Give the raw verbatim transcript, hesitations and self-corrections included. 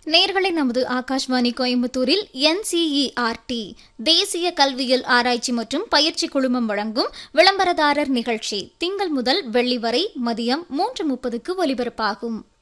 நேர்களை நமது ஆகாஷ்வாணி கோயம்புத்தூரில் N C E R D தேசிய கல்வியியல் ஆராய்ச்சி மற்றும் பயிற்சி குழுமம் வழங்கும் விளம்பரதாரர் நிகழ்ச்சி திங்கள் முதல் வெள்ளி வரை மதியம் மூன்று முப்பதுக்கு ஒலிபரப்பாகும்.